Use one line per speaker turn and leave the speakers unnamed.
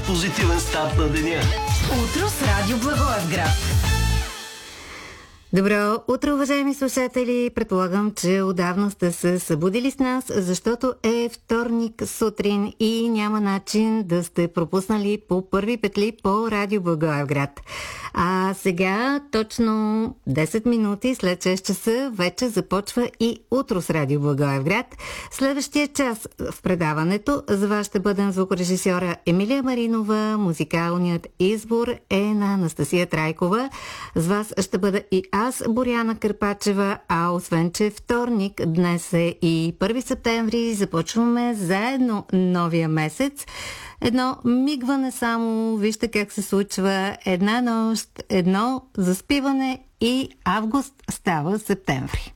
позитивен старт на деня.
Утро с Радио Благоевград.
Добро утро, уважаеми слушатели! Предполагам, че отдавна сте се събудили с нас, защото е вторник сутрин и няма начин да сте пропуснали по първи петли по Радио Благоевград. А сега, точно 10 минути след 6 часа, вече започва и утро с Радио Благоевград. Следващия час в предаването за вас ще бъдем звукорежисьора Емилия Маринова. Музикалният избор е на Анастасия Трайкова. С вас ще бъда и аз, Боряна Кърпачева, а освен, че вторник, днес е и 1 септември, започваме заедно новия месец. Едно мигване само, вижте как се случва, една нощ, едно заспиване и август става септември.